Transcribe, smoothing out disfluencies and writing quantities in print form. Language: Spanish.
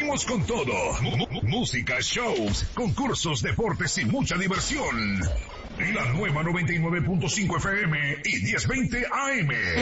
Vamos con todo. Música, shows, concursos, deportes y mucha diversión. La nueva 99.5 FM y 1020 AM.